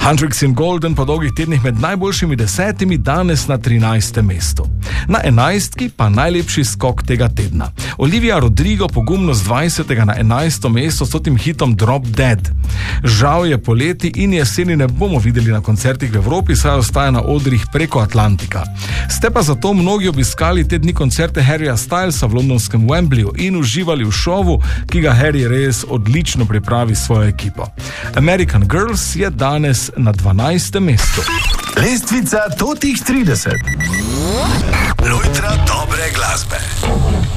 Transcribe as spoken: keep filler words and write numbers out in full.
Hendrix in Golden po dolgih tednih med najboljšimi desetimi, danes na trinajstem mestu. Na enajstki pa najlepši skok tega tedna. Olivia Rodrigo pogumno z dvajsetega na enajsto mesto s tem hitom Drop Dead. Žal je poleti in jeseni ne bomo videli na koncertih v Evropi, saj ostaja na odrih preko Atlantika. Ste pa zato mnogi obiskali te dni koncerte Harryja Stylesa v londonskem Wembleyju in uživali v šovu, ki ga Harry res odlično pripravi s svojo ekipo. American Girls je danes na dvanajstem mestu. Lestvica totih trideset. Lojtra dobre glasbe.